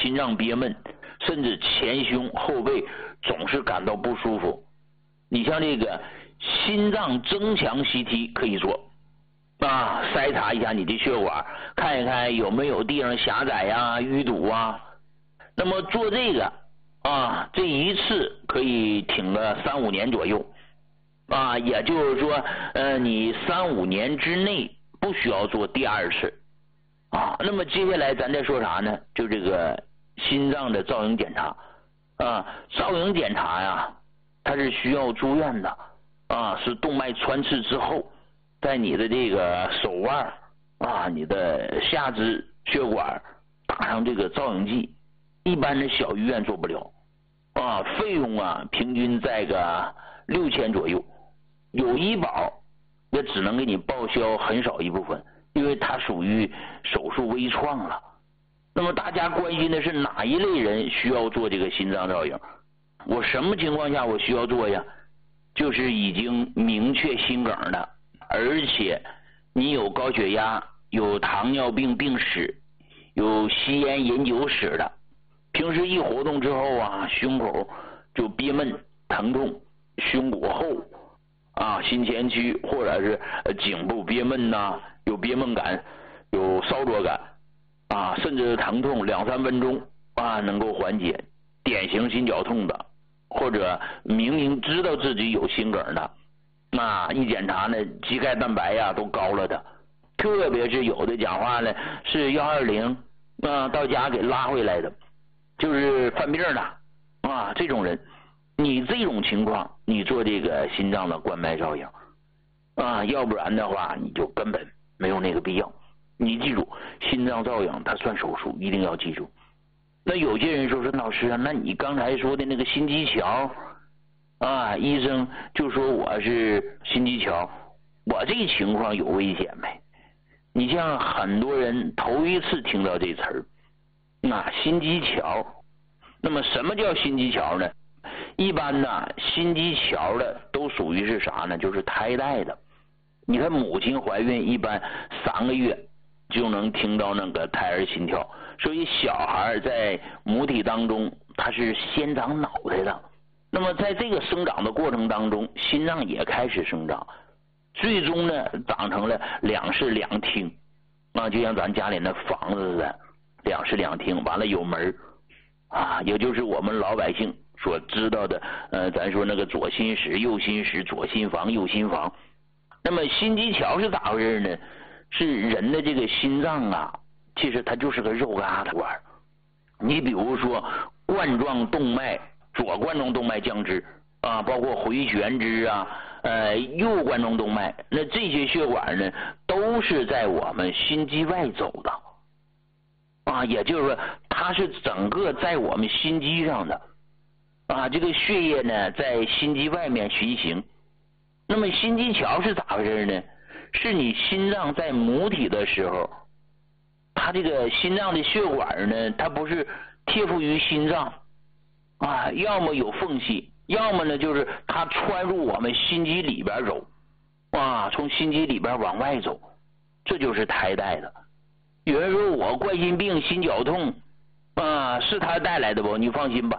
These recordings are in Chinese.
心脏憋闷，甚至前胸后背总是感到不舒服。你像这个心脏增强 CT 可以做筛查一下你的血管，看一看有没有地上狭窄呀、淤堵啊。那么做这个这一次可以挺个3-5年左右也就是说你3-5年之内不需要做第二次那么接下来咱再说啥呢？就这个心脏的造影检查造影检查呀，它是需要住院的是动脉穿刺之后，在你的这个手腕你的下肢血管打上这个造影剂，一般的小医院做不了费用平均在个6000左右，有医保也只能给你报销很少一部分，因为它属于手术微创了。那么大家关心的是哪一类人需要做这个心脏造影？我什么情况下我需要做呀？就是已经明确心梗的，而且你有高血压、有糖尿病病史、有吸烟饮酒史的，平时一活动之后胸口就憋闷疼痛，胸骨后心前区或者是颈部憋闷有憋闷感，有烧灼感甚至疼痛2-3分钟能够缓解，典型心绞痛的，或者明明知道自己有心梗的一检查呢肌钙蛋白都高了的，特别是有的讲话呢是120到家给拉回来的，就是犯病了这种人，你这种情况你做这个心脏的冠脉造影要不然的话你就根本没有那个必要。你记住，心脏造影它算手术，一定要记住。那有些人说老师那你刚才说的那个心肌桥医生就说我是心肌桥，我这情况有危险没？你像很多人头一次听到这词儿心肌桥。那么什么叫心肌桥呢？一般心肌桥的都属于是啥呢？就是胎带的。你看母亲怀孕一般3个月就能听到那个胎儿心跳，所以小孩在母体当中他是先长脑袋的。那么在这个生长的过程当中，心脏也开始生长，最终呢长成了2室2厅就像咱家里那房子似的，2室2厅，完了有门也就是我们老百姓所知道的咱说那个左心室、右心室、左心房、右心房。那么心肌桥是咋回事呢？是人的这个心脏其实它就是个肉疙瘩管。你比如说冠状动脉、左冠状动脉降支包括回旋支右冠状动脉，那这些血管呢都是在我们心肌外走的也就是说它是整个在我们心肌上的这个血液呢在心肌外面巡行。那么心肌桥是咋回事呢？是你心脏在母体的时候，它这个心脏的血管呢它不是贴附于心脏要么有缝隙，要么呢就是它穿入我们心肌里边走从心肌里边往外走，这就是胎带的。有人说我冠心病心绞痛是它带来的不？你放心吧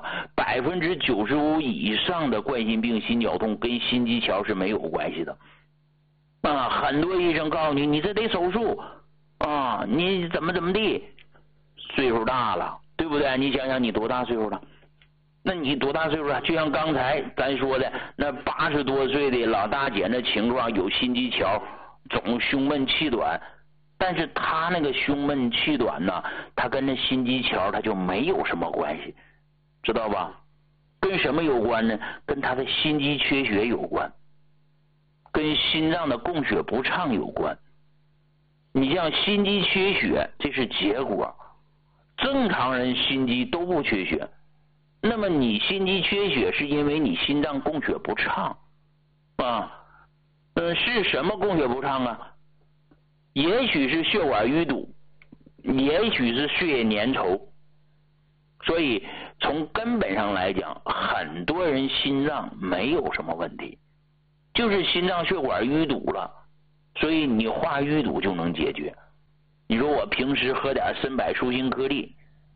，95%以上的冠心病心绞痛跟心肌桥是没有关系的很多医生告诉你这得手术你怎么地，岁数大了对不对？你想想你多大岁数了？那你多大岁数了？就像刚才咱说的那80多岁的老大姐那情况，有心肌桥，总胸闷气短，但是他那个胸闷气短他跟那心肌桥他就没有什么关系，知道吧？跟什么有关呢？跟他的心肌缺血有关，跟心脏的供血不畅有关。你像心肌缺血这是结果，正常人心肌都不缺血，那么你心肌缺血是因为你心脏供血不畅是什么供血不畅也许是血管淤堵，也许是血液粘稠。所以从根本上来讲，很多人心脏没有什么问题，就是心脏血管淤堵了，所以你化淤堵就能解决。你说我平时喝点参柏舒心颗粒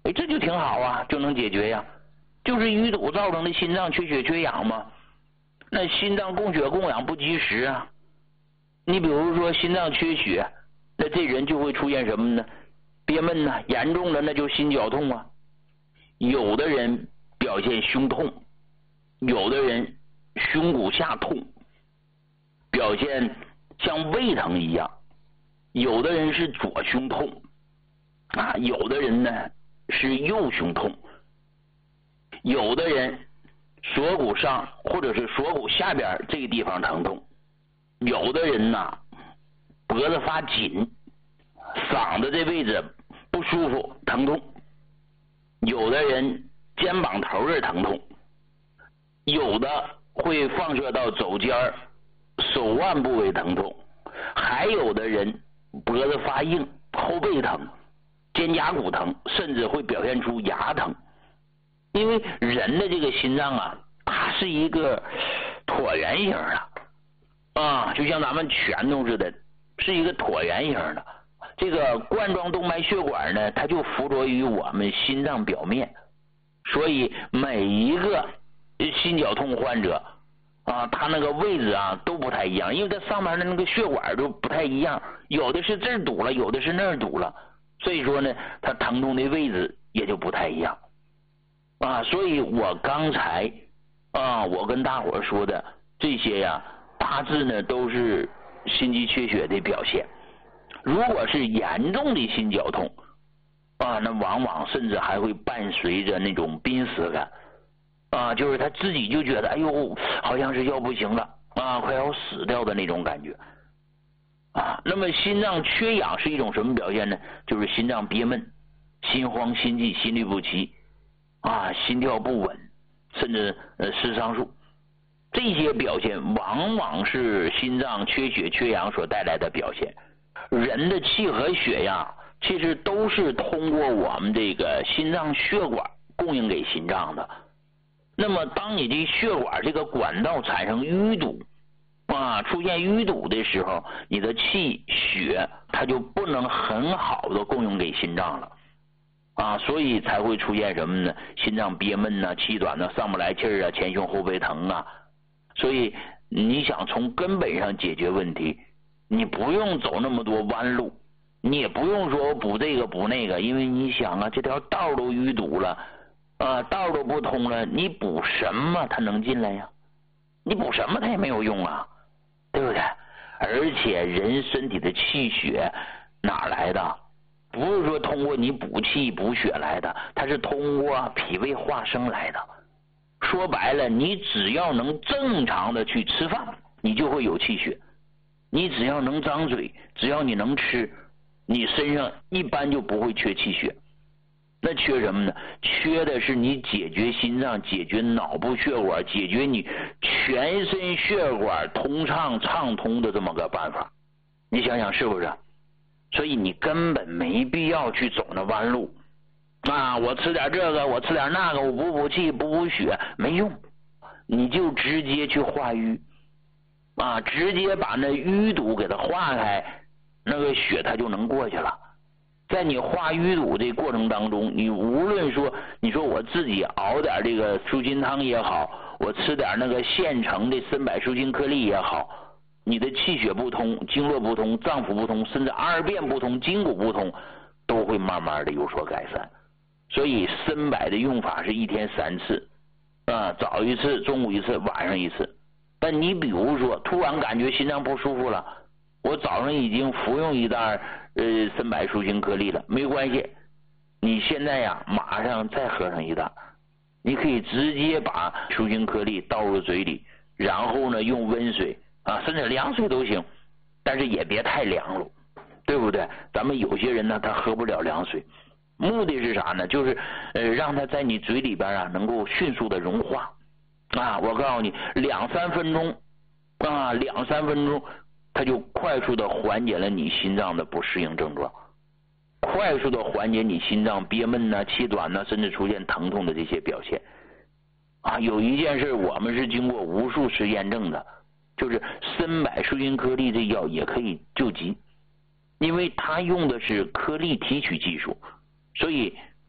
哎，这就挺好啊，就能解决呀。就是淤堵造成的心脏缺血缺氧嘛，那心脏供血供氧不及时啊。你比如说心脏缺血，那这人就会出现什么呢？憋闷呐，严重的那就心绞痛啊。有的人表现胸痛，有的人胸骨下痛，表现像胃疼一样，有的人是左胸痛啊，有的人呢是右胸痛，有的人锁骨上或者是锁骨下边这个地方疼痛，有的人呐脖子发紧，嗓子这位置不舒服疼痛，有的人肩膀头这疼痛，有的会放射到肘尖手腕部位疼痛，还有的人脖子发硬，后背疼，肩胛骨疼，甚至会表现出牙疼。因为人的这个心脏啊，它是一个椭圆形的啊，就像咱们拳头似的，是一个椭圆形的。这个冠状动脉血管呢，它就附着于我们心脏表面，所以每一个心绞痛患者啊，他那个位置啊都不太一样，因为它上面的那个血管都不太一样，有的是这儿堵了，有的是那儿堵了，所以说呢，它疼痛的位置也就不太一样啊。所以我刚才啊，我跟大伙说的这些呀，大致呢都是心肌缺血的表现。如果是严重的心绞痛啊，那往往甚至还会伴随着那种濒死感啊，就是他自己就觉得哎呦，好像是要不行了啊，快要死掉的那种感觉啊。那么心脏缺氧是一种什么表现呢？就是心脏憋闷、心慌、心悸、心律不齐啊，心跳不稳，甚至失常数，这些表现往往是心脏缺血缺氧所带来的表现。人的气和血呀，其实都是通过我们这个心脏血管供应给心脏的。那么当你的血管这个管道产生淤堵啊，出现淤堵的时候，你的气血它就不能很好的供应给心脏了啊，所以才会出现什么呢？心脏憋闷呐，气短呐，上不来气儿啊，前胸后背疼啊。所以你想从根本上解决问题，你不用走那么多弯路，你也不用说我补这个补那个，因为你想啊，这条道都淤堵了啊，道都不通了，你补什么它能进来呀？你补什么它也没有用啊，对不对？而且人身体的气血哪来的？不是说通过你补气补血来的，它是通过脾胃化生来的。说白了，你只要能正常的去吃饭，你就会有气血。你只要能张嘴，只要你能吃，你身上一般就不会缺气血。那缺什么呢？缺的是你解决心脏、解决脑部血管、解决你全身血管通畅畅通的这么个办法。你想想是不是？所以你根本没必要去走那弯路啊！我吃点这个，我吃点那个，我补气补血没用，你就直接去化瘀啊，直接把那淤堵给它化开，那个血它就能过去了。在你化淤堵的过程当中，你无论说你说我自己熬点这个舒心汤也好，我吃点那个现成的参柏舒心颗粒也好，你的气血不通、经络不通、脏腑不通，甚至二便不通、筋骨不通，都会慢慢的有所改善。所以参柏的用法是1天3次啊，早一次，中午一次，晚上一次。但你比如说突然感觉心脏不舒服了，我早上已经服用一袋参柏舒心颗粒了，没关系，你现在呀马上再喝上一袋，你可以直接把舒心颗粒倒入嘴里，然后呢用温水啊，甚至凉水都行，但是也别太凉了，对不对？咱们有些人呢他喝不了凉水，目的是啥呢？就是让它在你嘴里边啊能够迅速的融化啊。我告诉你，2-3分钟啊，2-3分钟它就快速的缓解了你心脏的不适应症状，快速的缓解你心脏憋闷呐、气短呐，甚至出现疼痛的这些表现啊。有一件事我们是经过无数次验证的，就是参柏舒心颗粒这药也可以救急，因为它用的是颗粒提取技术，所以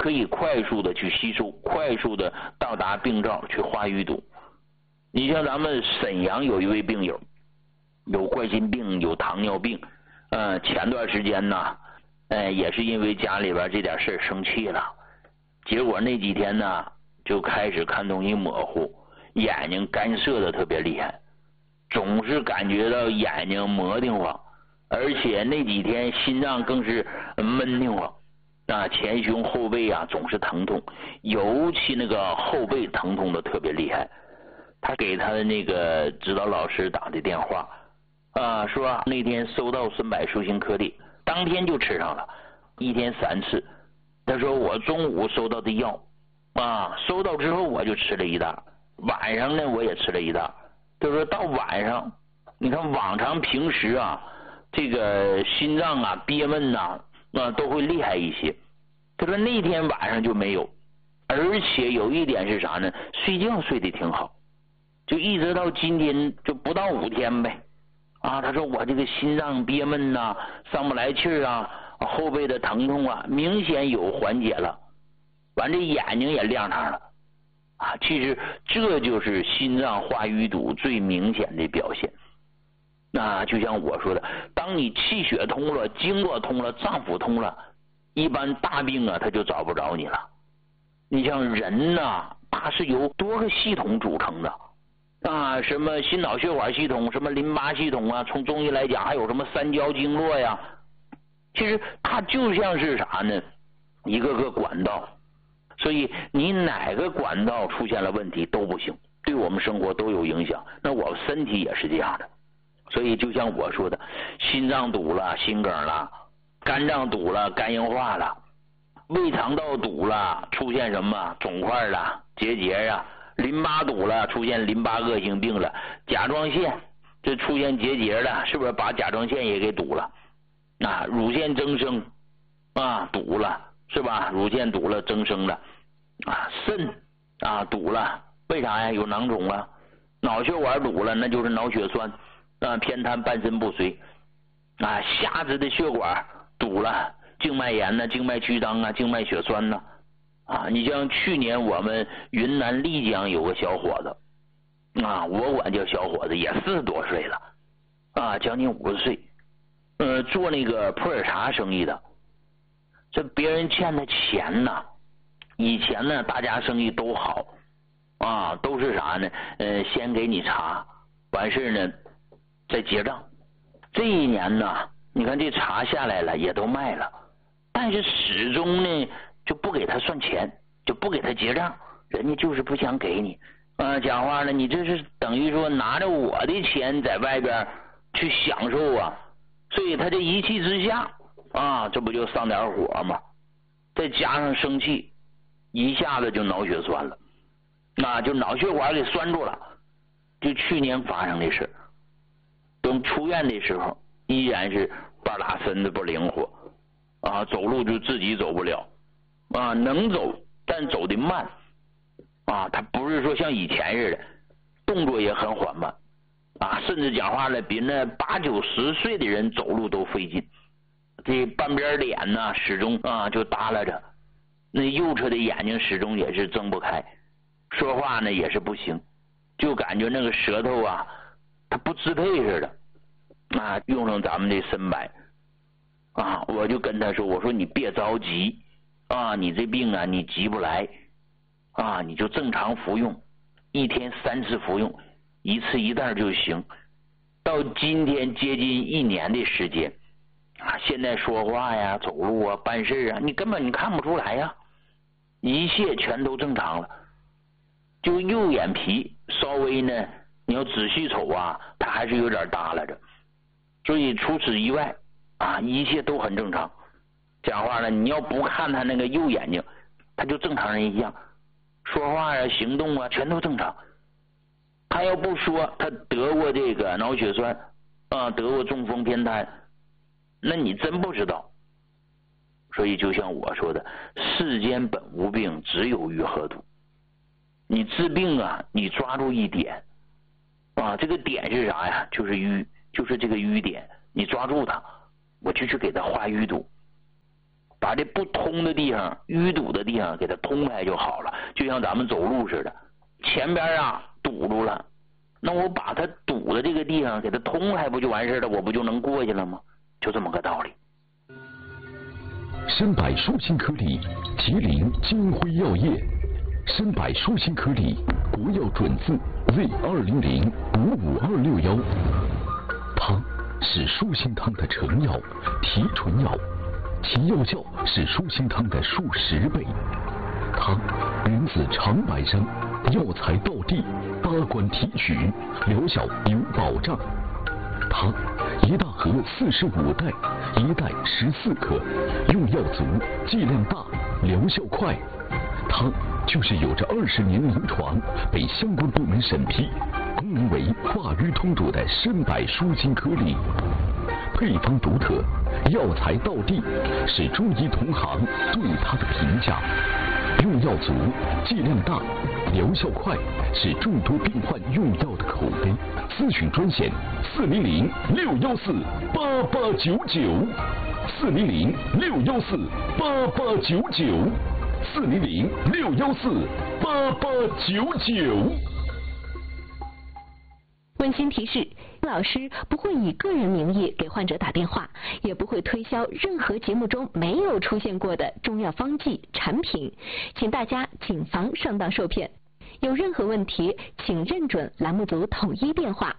可以快速的去吸收，快速的到达病灶去化淤堵。你像咱们沈阳有一位病友，有冠心病，有糖尿病，前段时间呢，也是因为家里边这点事生气了，结果那几天呢就开始看东西模糊，眼睛干涩的特别厉害，总是感觉到眼睛磨得慌，而且那几天心脏更是闷得慌，前胸后背啊总是疼痛，尤其那个后背疼痛的特别厉害。他给他的那个指导老师打的电话，说那天收到孙柏舒心颗粒，当天就吃上了，一天3次。他说我中午收到的药，收到之后我就吃了一袋，晚上呢我也吃了一袋。他说到晚上，你看往常平时这个心脏憋闷都会厉害一些。他说那天晚上就没有，而且有一点是啥呢？睡觉睡得挺好。就一直到今天就不到5天呗，他说我这个心脏憋闷上不来气儿后背的疼痛明显有缓解了，完这眼睛也亮堂了，其实这就是心脏化淤堵最明显的表现。就像我说的，当你气血通了，经络通了，脏腑通了，一般大病他就找不着你了。你像人它是由多个系统组成的。什么心脑血管系统，什么淋巴系统从中医来讲还有什么三焦经络呀，其实它就像是啥呢？一个个管道，所以你哪个管道出现了问题都不行，对我们生活都有影响。那我身体也是这样的，所以就像我说的，心脏堵了，心梗了；肝脏堵了，肝硬化了；胃肠道堵了，出现什么肿块了、结节淋巴堵了，出现淋巴恶性病了；甲状腺这出现结节了，是不是把甲状腺也给堵了？乳腺增生堵了，是吧？乳腺堵了，增生了。肾堵了，为啥呀？有囊肿了。脑血管堵了，那就是脑血栓偏瘫半身不遂。下肢的血管堵了，静脉炎静脉曲张静脉血栓你像去年我们云南丽江有个小伙子我管叫小伙子，也40多岁了将近50岁，做那个普洱茶生意的。这别人欠他钱以前呢大家生意都好都是啥呢？先给你茶，完事呢再结账。这一年呢，你看这茶下来了，也都卖了，但是始终呢就不给他算钱，就不给他结账，人家就是不想给你讲话呢，你这是等于说拿着我的钱在外边去享受所以他这一气之下这不就上点火吗？再加上生气，一下子就脑血栓了，就脑血管给拴住了。就去年发生的事，等出院的时候依然是半拉身子不灵活走路就自己走不了能走但走得慢他不是说像以前似的动作也很缓慢甚至讲话了比那80、90岁的人走路都费劲。这半边脸始终就耷拉着，那右侧的眼睛始终也是睁不开，说话呢也是不行，就感觉那个舌头它不支配似的用上咱们这参柏我就跟他说，我说你别着急你这病你急不来你就正常服用，1天3次服用，1次1袋就行。到今天接近1年的时间现在说话走路办事你根本看不出来一切全都正常了。就右眼皮稍微呢，你要仔细瞅它还是有点耷拉着，所以除此以外一切都很正常。讲话呢，你要不看他那个右眼睛，他就正常人一样，说话行动全都正常。他要不说他得过这个脑血栓得过中风偏瘫，那你真不知道。所以就像我说的，世间本无病，只有愈合毒。你治病你抓住一点这个点是啥呀？就是瘀，就是这个瘀点，你抓住它，我就去给它化淤堵。 把这不通的地方、淤堵的地方给它通开就好了，就像咱们走路似的，前边堵住了，那我把它堵的这个地方给它通开不就完事了？我不就能过去了吗？就这么个道理。 参百舒心颗粒，吉林金辉药业。参百舒心颗粒，国药准字 Z200-55261。它是舒心汤的成药、提纯药，其药效是舒心汤的数10倍。它源自长白山，药材到地，8关提取，疗效有保障。它一大盒45袋，一袋14克，用药足，剂量大，疗效快。它就是有着20年临床，被相关部门审批，功能为化瘀通乳的参百舒心颗粒。配方独特，药材到地，是中医同行对它的评价。用药足，剂量大，疗效快，是众多病患用药的口碑。咨询专线400-614-8899，400-614-8899。 温馨提示：老师不会以个人名义给患者打电话，也不会推销任何节目中没有出现过的中药方剂产品，请大家谨防上当受骗。有任何问题，请认准栏目组统一电话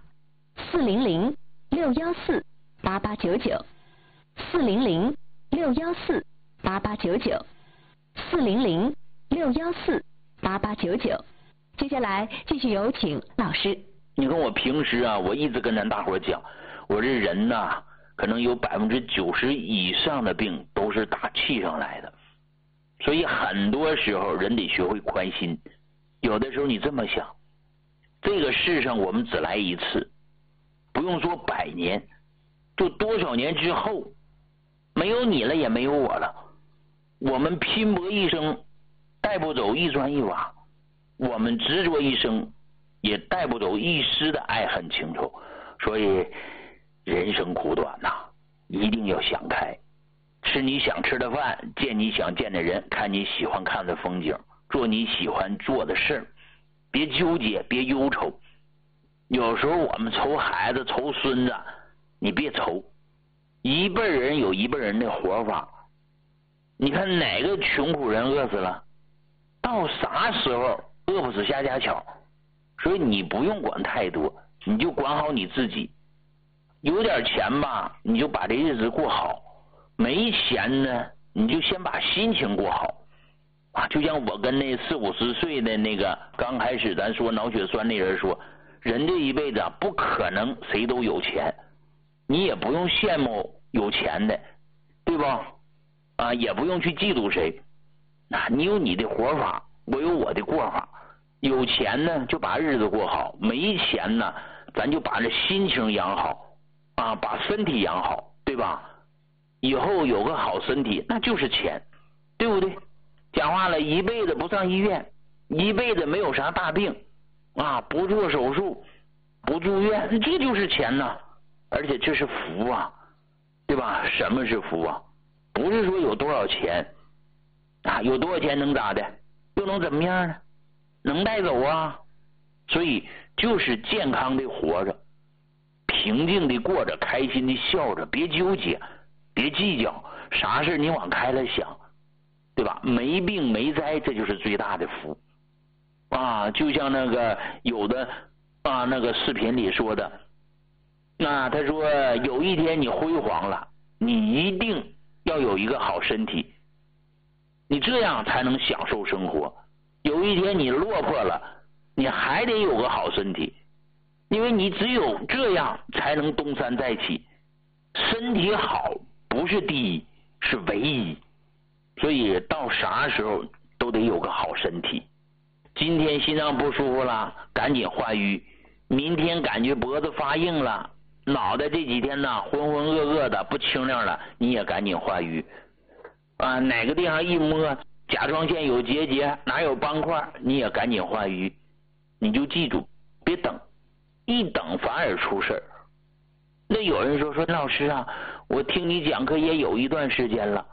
400-614-8899，400-614-8899，400-614-8899。接下来继续有请老师。 你看我平时我一直跟咱大伙讲，我这人可能有90%以上的病都是打气上来的，所以很多时候人得学会宽心。有的时候你这么想，这个世上我们只来一次，不用说100年，就多少年之后，没有你了也没有我了，我们拼搏一生带不走一砖一瓦，我们执着一生也带不走一丝的爱恨情仇。所以人生苦短一定要想开，吃你想吃的饭，见你想见的人，看你喜欢看的风景，做你喜欢做的事儿，别纠结，别忧愁。有时候我们愁孩子愁孙子，你别愁，一辈人有一辈人的活法。你看哪个穷苦人饿死了？到啥时候饿不死瞎家巧？所以你不用管太多，你就管好你自己。有点钱吧，你就把这日子过好；没钱呢，你就先把心情过好。就像我跟那40-50岁的那个刚开始咱说脑血栓那人说，人这一辈子不可能谁都有钱，你也不用羡慕有钱的，对吧？也不用去嫉妒谁。你有你的活法，我有我的过法。有钱呢就把日子过好，没钱呢咱就把这心情养好把身体养好，对吧？以后有个好身体那就是钱，对不对？讲话了，一辈子不上医院，一辈子没有啥大病不做手术，不住院，这就是钱而且这是福对吧？什么是福不是说有多少钱有多少钱能咋的，又能怎么样呢？能带走所以就是健康的活着，平静的过着，开心的笑着，别纠结，别计较，啥事你往开了想，对吧？没病没灾，这就是最大的福就像那个有的那个视频里说的，他说有一天你辉煌了，你一定要有一个好身体，你这样才能享受生活。有一天你落魄了，你还得有个好身体，因为你只有这样才能东山再起。身体好不是第一，是唯一。所以到啥时候都得有个好身体。今天心脏不舒服了，赶紧化瘀；明天感觉脖子发硬了，脑袋这几天浑浑噩噩的不清亮了，你也赶紧化瘀哪个地方一摸甲状腺有结节，哪有斑块，你也赶紧化瘀。你就记住，别等，一等反而出事儿。那有人说老师我听你讲课也有一段时间了，